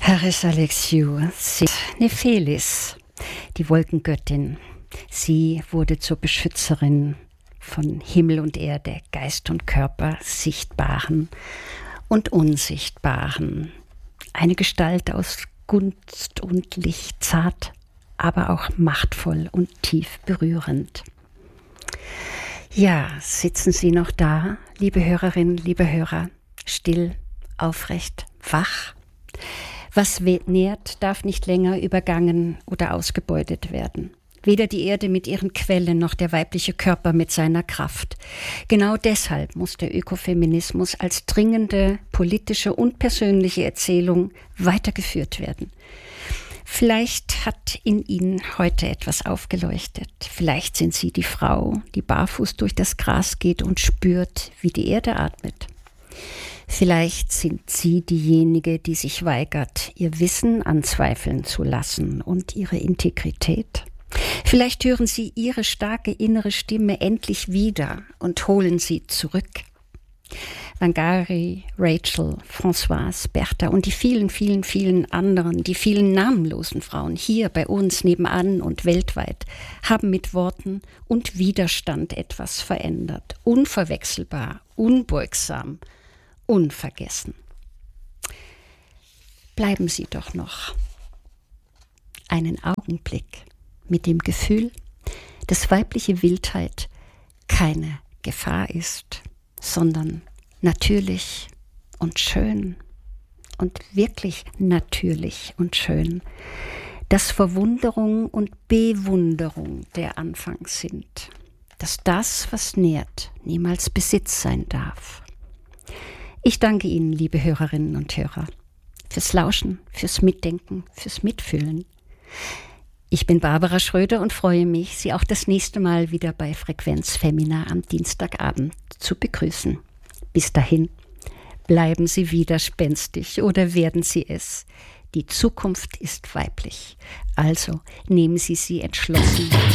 Haris Alexiou, sie Nephelis, die Wolkengöttin. Sie wurde zur Beschützerin von Himmel und Erde, Geist und Körper, Sichtbaren und Unsichtbaren. Eine Gestalt aus Gunst und Licht, zart, aber auch machtvoll und tief berührend. Ja, sitzen Sie noch da, liebe Hörerinnen, liebe Hörer, still, aufrecht, wach? Was nährt, darf nicht länger übergangen oder ausgebeutet werden. Weder die Erde mit ihren Quellen noch der weibliche Körper mit seiner Kraft. Genau deshalb muss der Ökofeminismus als dringende politische und persönliche Erzählung weitergeführt werden. Vielleicht hat in Ihnen heute etwas aufgeleuchtet. Vielleicht sind Sie die Frau, die barfuß durch das Gras geht und spürt, wie die Erde atmet. Vielleicht sind Sie diejenige, die sich weigert, ihr Wissen anzweifeln zu lassen und ihre Integrität. Vielleicht hören Sie Ihre starke innere Stimme endlich wieder und holen sie zurück. Wangari, Rachel, Françoise, Bertha und die vielen, vielen, vielen anderen, die vielen namenlosen Frauen hier bei uns nebenan und weltweit, haben mit Worten und Widerstand etwas verändert. Unverwechselbar, unbeugsam, unvergessen. Bleiben Sie doch noch einen Augenblick mit dem Gefühl, dass weibliche Wildheit keine Gefahr ist, sondern natürlich und schön und wirklich natürlich und schön, dass Verwunderung und Bewunderung der Anfang sind, dass das, was nährt, niemals Besitz sein darf. Ich danke Ihnen, liebe Hörerinnen und Hörer, fürs Lauschen, fürs Mitdenken, fürs Mitfühlen. Ich bin Barbara Schröder und freue mich, Sie auch das nächste Mal wieder bei Frequenz Femina am Dienstagabend zu begrüßen. Bis dahin, bleiben Sie widerspenstig oder werden Sie es. Die Zukunft ist weiblich. Also nehmen Sie sie entschlossen